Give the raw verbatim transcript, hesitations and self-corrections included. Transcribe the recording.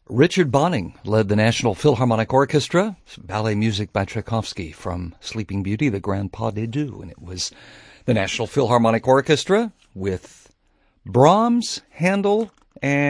Richard Bonning led the National Philharmonic Orchestra, ballet music by Tchaikovsky from Sleeping Beauty, the Grand Pas de Deux. And it was the National Philharmonic Orchestra with Brahms, Handel, and